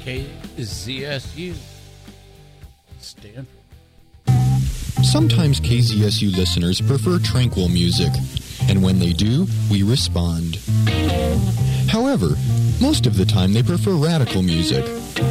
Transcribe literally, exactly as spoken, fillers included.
K Z S U, Stanford. Sometimes K Z S U listeners prefer tranquil music, and when they do, we respond. However, most of the time they prefer radical music.